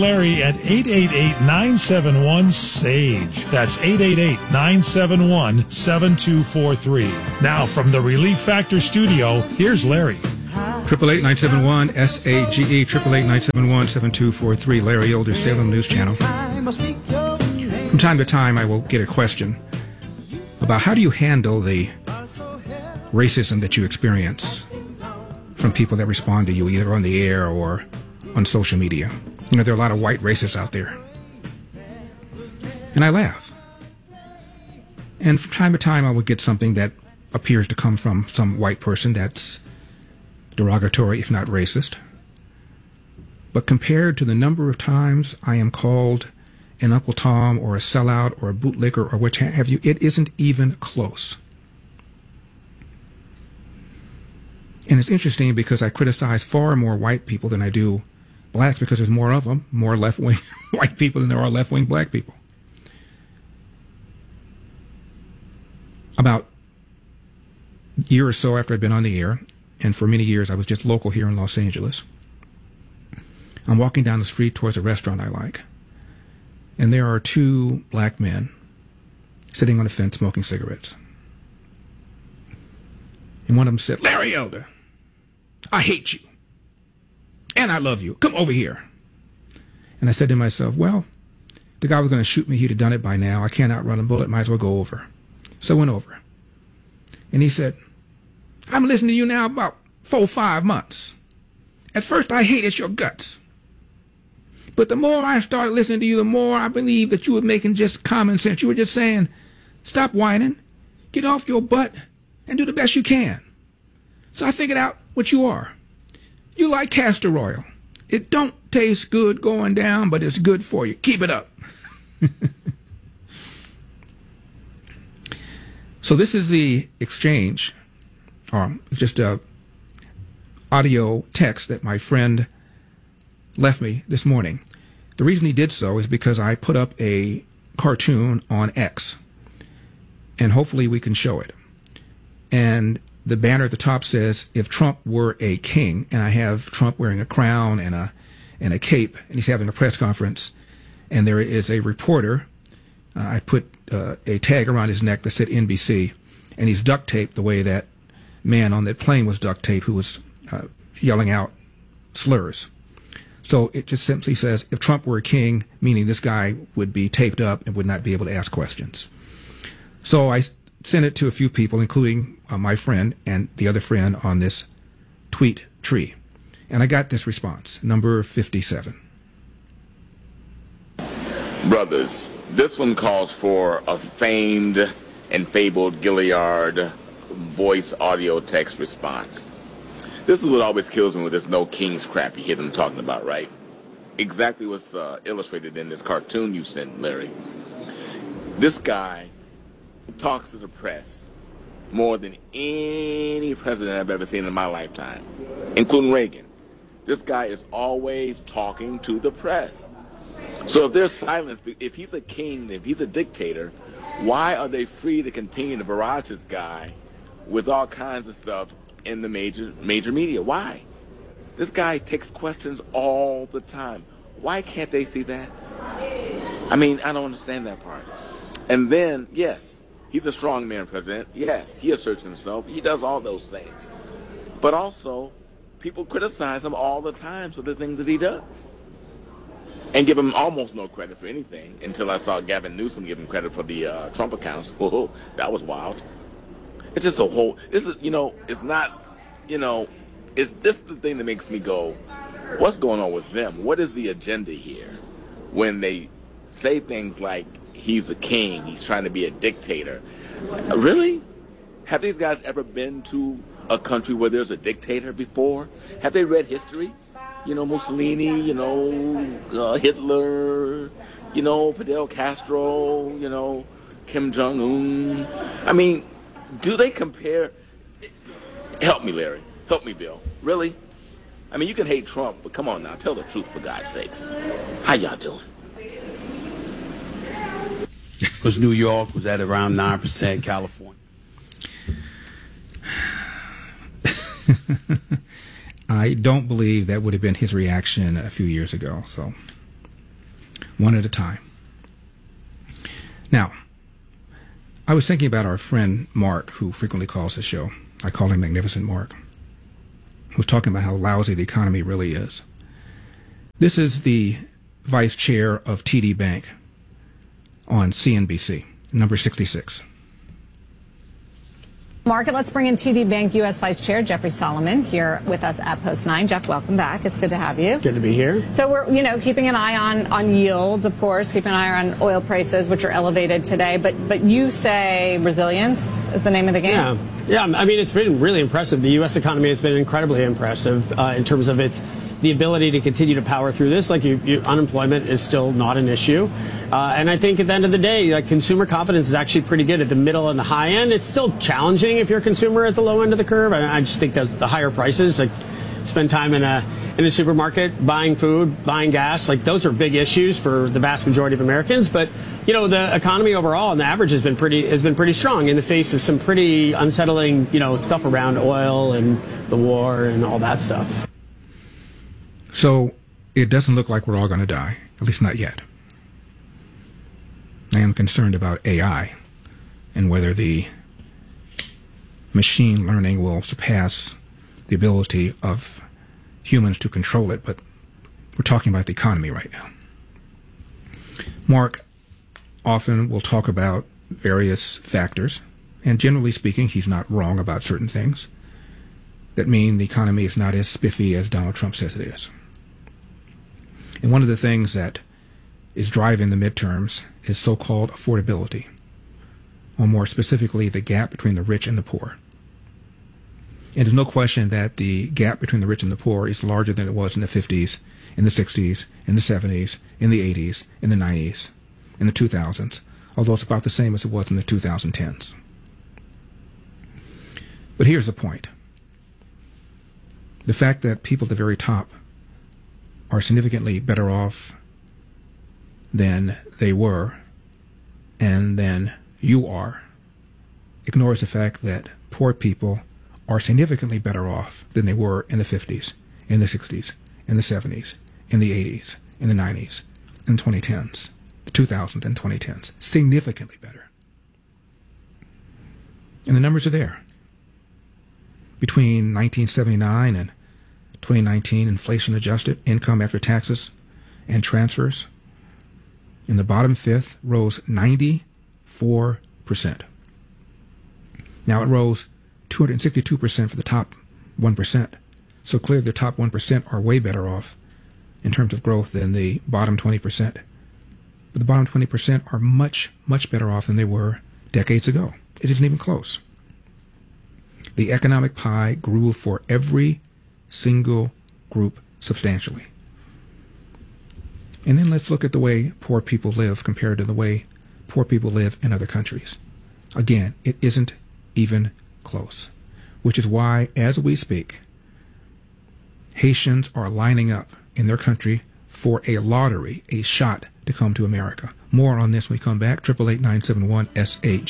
Larry at 888-971-SAGE. That's 888-971-7243. Now from the Relief Factor studio, here's Larry. 888-971-SAGE, 888-971-7243, Larry Elder, Salem News Channel. From time to time, I will get a question about how do you handle the racism that you experience from people that respond to you either on the air or on social media. You know, there are a lot of white racists out there. And I laugh. And from time to time, I will get something that appears to come from some white person that's derogatory, if not racist. But compared to the number of times I am called an Uncle Tom or a sellout or a bootlicker or what have you, it isn't even close. And it's interesting because I criticize far more white people than I do blacks because there's more of them, more left-wing white people than there are left-wing black people. About a year or so after I'd been on the air, and for many years I was just local here in Los Angeles, I'm walking down the street towards a restaurant I like, and there are two black men sitting on a fence smoking cigarettes. And one of them said, "Larry Elder, I hate you. And I love you. Come over here." And I said to myself, well, the guy was going to shoot me. He'd have done it by now. I can't outrun a bullet. Might as well go over. So I went over. And he said, "I'm listening to you now about 4 or 5 months. At first I hated your guts. But the more I started listening to you, the more I believed that you were making just common sense. You were just saying, stop whining, get off your butt, and do the best you can. So I figured out what you are. You like castor oil. It don't taste good going down, but it's good for you. Keep it up." So this is the exchange, or just a audio text that my friend left me this morning. The reason he did so is because I put up a cartoon on X, and hopefully we can show it. And the banner at the top says, "If Trump were a king," and I have Trump wearing a crown and a cape, and he's having a press conference, and there is a reporter. I put a tag around his neck that said NBC, and he's duct taped the way that man on that plane was duct taped who was yelling out slurs. So it just simply says, if Trump were a king, meaning this guy would be taped up and would not be able to ask questions. So I sent it to a few people, including my friend and the other friend on this tweet tree. And I got this response, number 57. Brothers, this one calls for a famed and fabled Gilliard voice audio text response. This is what always kills me with this no kings crap you hear them talking about, right? Exactly what's illustrated in this cartoon you sent, Larry. This guy talks to the press more than any president I've ever seen in my lifetime, including Reagan. This guy is always talking to the press. So if there's silence, if he's a king, if he's a dictator, why are they free to continue to barrage this guy with all kinds of stuff in the major media? Why? This guy takes questions all the time. Why can't they see that? I mean, I don't understand that part. And then, yes, he's a strongman president. Yes, he asserts himself. He does all those things. But also, people criticize him all the time for the things that he does. And give him almost no credit for anything until I saw Gavin Newsom give him credit for the Trump accounts. Whoa, that was wild. It's just a whole, this is, it's not, it's this the thing that makes me go, what's going on with them? What is the agenda here? When they say things like, he's a king, he's trying to be a dictator. Really? Have these guys ever been to a country where there's a dictator before? Have they read history? Mussolini, Hitler, Fidel Castro, Kim Jong-un. I mean, do they compare? Help me, Larry. Help me, Bill. Really? I mean, you can hate Trump, but come on now. Tell the truth, for God's sakes. How y'all doing? Because New York was at around 9%, California. I don't believe that would have been his reaction a few years ago. So one at a time. Now, I was thinking about our friend Mark, who frequently calls the show. I call him Magnificent Mark, who's talking about how lousy the economy really is. This is the vice chair of TD Bank on CNBC, number 66. Market, let's bring in TD Bank U.S. Vice Chair Jeffrey Solomon here with us at Post 9. Jeff, welcome back. It's good to have you. Good to be here. So we're, keeping an eye on yields, of course, keeping an eye on oil prices, which are elevated today. But you say resilience is the name of the game. Yeah. I mean, it's been really impressive. The U.S. economy has been incredibly impressive in terms of the ability to continue to power through this. Unemployment is still not an issue. And I think at the end of the day, consumer confidence is actually pretty good at the middle and the high end. It's still challenging if you're a consumer at the low end of the curve. And I just think that the higher prices, spend time in a supermarket, buying food, buying gas, those are big issues for the vast majority of Americans. But, the economy overall on the average has been pretty strong in the face of some pretty unsettling, stuff around oil and the war and all that stuff. So it doesn't look like we're all going to die, at least not yet. I am concerned about AI and whether the machine learning will surpass the ability of humans to control it, but we're talking about the economy right now. Mark often will talk about various factors, and generally speaking, he's not wrong about certain things that mean the economy is not as spiffy as Donald Trump says it is. And one of the things that is driving the midterms is so-called affordability, or more specifically, the gap between the rich and the poor. And there's no question that the gap between the rich and the poor is larger than it was in the 50s, in the 60s, in the 70s, in the 80s, in the 90s, in the 2000s, although it's about the same as it was in the 2010s. But here's the point. The fact that people at the very top are significantly better off than they were and than you are ignores the fact that poor people are significantly better off than they were in the 50s, in the 60s, in the 70s, in the 80s, in the 90s, in the 2010s, the 2000s and 2010s. Significantly better. And the numbers are there. Between 1979 and 2019, inflation-adjusted income after taxes and transfers in the bottom fifth rose 94%. Now it rose 262% for the top 1%. So clearly the top 1% are way better off in terms of growth than the bottom 20%. But the bottom 20% are much, much better off than they were decades ago. It isn't even close. The economic pie grew for every single group substantially. And then let's look at the way poor people live compared to the way poor people live in other countries. Again, it isn't even close, which is why, as we speak, Haitians are lining up in their country for a lottery, a shot to come to America. More on this when we come back. 888-971-SH.